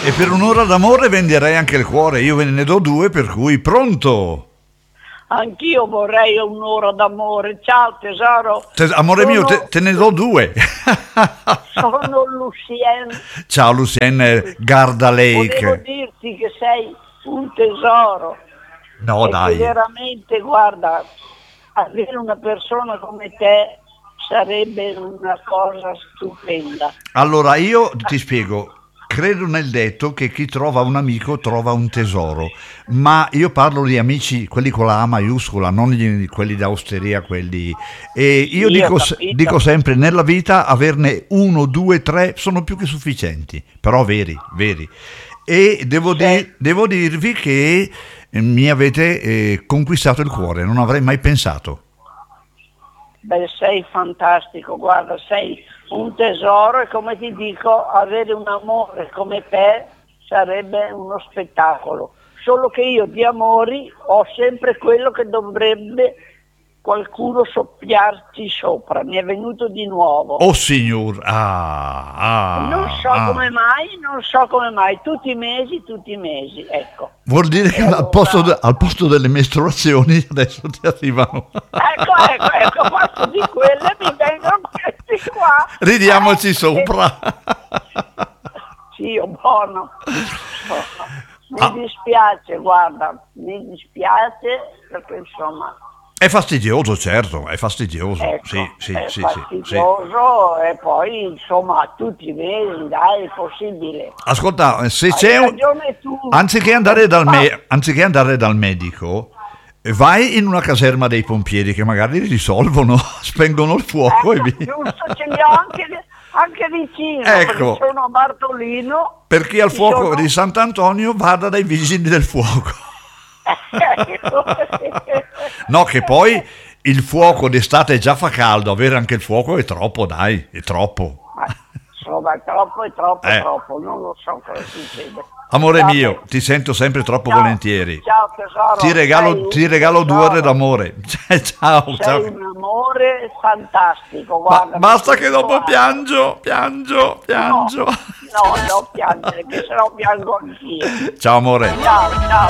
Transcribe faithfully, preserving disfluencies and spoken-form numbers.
E per un'ora d'amore venderei anche il cuore, io ve ne do due, per cui pronto. Anch'io vorrei un'ora d'amore. Ciao tesoro. Te, amore sono, mio, te, te ne do due. Sono Lucien. Ciao Lucien Garda Lake. Volevo dirti che sei un tesoro. No, e dai. Che veramente, guarda, avere una persona come te sarebbe una cosa stupenda. Allora, io ti spiego. Credo nel detto che chi trova un amico trova un tesoro, ma io parlo di amici, quelli con la A maiuscola, non gli- quelli d'austeria, quelli... E io Sì, dico, ho se- capito. dico sempre, nella vita averne uno, due, tre sono più che sufficienti, però veri, veri. E devo, Sì. di- devo dirvi che eh, mi avete eh, conquistato il cuore, non avrei mai pensato. Beh, sei fantastico, guarda, sei un tesoro e come ti dico, avere un amore come te sarebbe uno spettacolo. Solo che io di amori ho sempre quello che dovrebbe qualcuno soffiarci sopra. Mi è venuto di nuovo. Oh signor, ah, ah, Non so ah. come mai, non so come mai, tutti i mesi, tutti i mesi, ecco. Vuol dire che allora- al, posto de- al posto delle mestruazioni adesso ti arrivano. Ecco, ecco, ecco, a posto di quelle mi vengono questi qua. Ridiamoci Eh, sopra. Sì, oh, buono. Mi Ah. dispiace, guarda, mi dispiace perché insomma È fastidioso, certo, è fastidioso. ecco, sì, sì, è sì, sì, sì. fastidioso e poi insomma tutti i mesi, dai, è possibile. Ascolta, se Hai c'è un... ragione tu. Anziché andare dal, Ah, me- anziché andare dal medico, vai in una caserma dei pompieri che magari risolvono, spengono il fuoco ecco, e via. giusto, ce li ho anche, anche vicino, Ecco. perché sono a Bartolino. Per chi ha il ci fuoco sono- di Sant'Antonio vada dai vigili del fuoco. No, che poi il fuoco d'estate già fa caldo, avere anche il fuoco è troppo, dai, è troppo. Ma, insomma, è troppo, è troppo, Eh. è troppo, non lo so cosa succede. Amore Ciao, mio, te- ti sento sempre troppo ciao, volentieri. Ciao tesoro. Ti regalo, sei ti un regalo due ore tesoro. d'amore. Ciao, Sei ciao. un amore fantastico, Ma guarda. basta mi che dopo sento- piangio, piangio, piangio. No, no, non piangere, che sennò piango anch'io. Ciao amore. Ciao, ciao.